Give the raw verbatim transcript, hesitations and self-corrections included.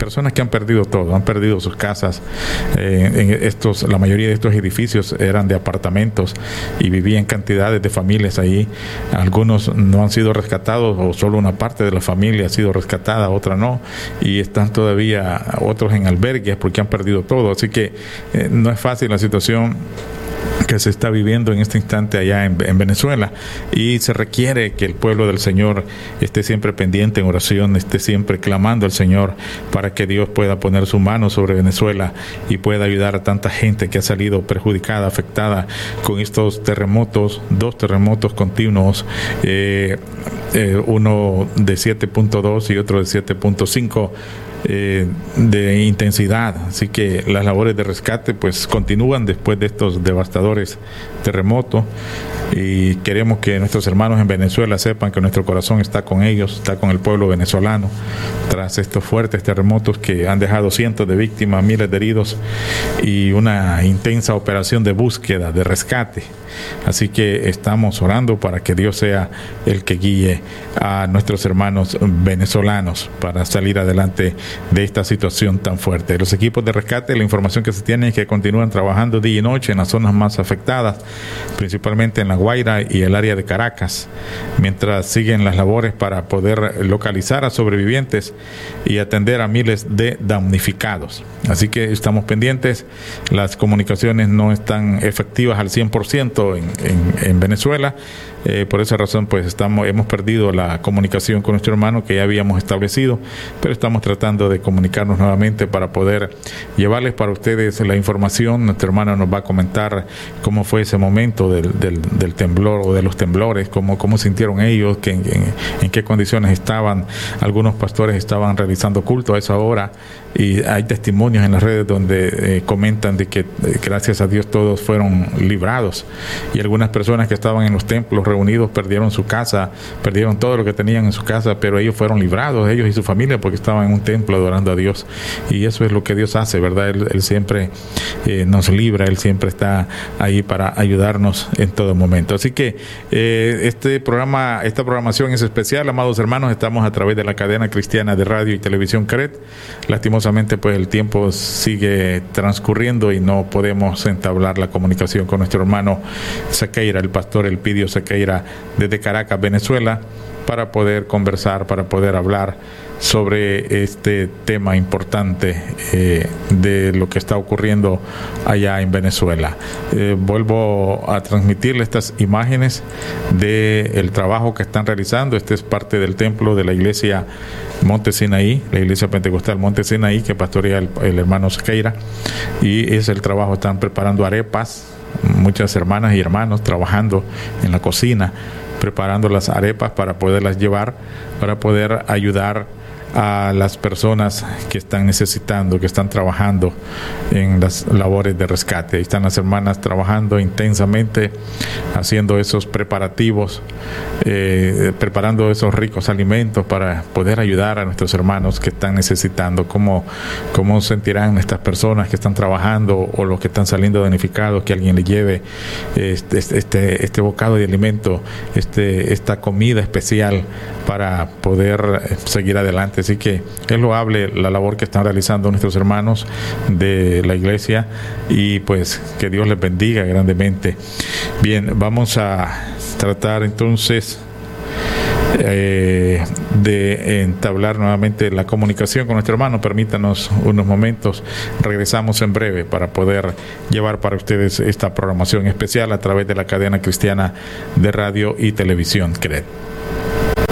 personas que han perdido todo, han perdido sus casas. Eh, en estos, la mayoría de estos edificios eran de apartamentos y vivían cantidades de familias ahí. Algunos no han sido rescatados, o solo una parte de la familia ha sido rescatada, otra no, y están todavía otros en albergues porque han perdido todo. Así que eh, no es fácil la situación que se está viviendo en este instante allá en, en Venezuela, y se requiere que el pueblo del Señor esté siempre pendiente en oración, esté siempre clamando al Señor para que Dios pueda poner su mano sobre Venezuela y pueda ayudar a tanta gente que ha salido perjudicada, afectada con estos terremotos, dos terremotos continuos, eh, eh, uno de siete punto dos y otro de siete punto cinco Eh, de intensidad. Así que las labores de rescate pues continúan después de estos devastadores terremotos, y queremos que nuestros hermanos en Venezuela sepan que nuestro corazón está con ellos, está con el pueblo venezolano tras estos fuertes terremotos que han dejado cientos de víctimas, miles de heridos y una intensa operación de búsqueda, de rescate. Así que estamos orando para que Dios sea el que guíe a nuestros hermanos venezolanos para salir adelante de esta situación tan fuerte. Los equipos de rescate, la información que se tiene es que continúan trabajando día y noche en las zonas más afectadas, principalmente en La Guaira y el área de Caracas, mientras siguen las labores para poder localizar a sobrevivientes y atender a miles de damnificados. Así que estamos pendientes. Las comunicaciones no están efectivas al cien por ciento en, en, en Venezuela. Eh, por esa razón pues estamos hemos perdido la comunicación con nuestro hermano que ya habíamos establecido, pero estamos tratando de comunicarnos nuevamente para poder llevarles para ustedes la información. Nuestro hermano nos va a comentar cómo fue ese momento del, del, del temblor o de los temblores, cómo, cómo sintieron ellos, que, en, en qué condiciones estaban. Algunos pastores estaban realizando culto a esa hora, y hay testimonios en las redes donde eh, comentan de que eh, gracias a Dios todos fueron librados, y algunas personas que estaban en los templos reunidos perdieron su casa, perdieron todo lo que tenían en su casa, pero ellos fueron librados, ellos y su familia, porque estaban en un templo adorando a Dios. Y eso es lo que Dios hace, ¿verdad? Él, él siempre eh, nos libra, Él siempre está ahí para ayudarnos en todo momento. Así que eh, este programa, esta programación es especial, amados hermanos. Estamos a través de la cadena cristiana de radio y televisión Caret. Lastimosamente pues el tiempo sigue transcurriendo y no podemos entablar la comunicación con nuestro hermano Sequeira, el pastor Elpidio Sequeira, desde Caracas, Venezuela, para poder conversar, para poder hablar sobre este tema importante eh, de lo que está ocurriendo allá en Venezuela. Eh, vuelvo a transmitirle estas imágenes del trabajo que están realizando. Este es parte del templo de la iglesia Monte Sinaí, la iglesia pentecostal Monte Sinaí, que pastorea el, el hermano Sequeira, y es el trabajo. Están preparando arepas, muchas hermanas y hermanos trabajando en la cocina, preparando las arepas para poderlas llevar, para poder ayudar a las personas que están necesitando, que están trabajando en las labores de rescate. Ahí están las hermanas trabajando intensamente, haciendo esos preparativos, eh, preparando esos ricos alimentos para poder ayudar a nuestros hermanos que están necesitando. ¿Cómo, cómo sentirán estas personas que están trabajando o los que están saliendo damnificados, que alguien les lleve este, este, este bocado de alimento, este, esta comida especial para poder seguir adelante? Así que es loable la labor que están realizando nuestros hermanos de la iglesia, y pues que Dios les bendiga grandemente. Bien, vamos a tratar entonces eh, de entablar nuevamente la comunicación con nuestro hermano. Permítanos unos momentos, regresamos en breve para poder llevar para ustedes esta programación especial a través de la cadena cristiana de radio y televisión Caret.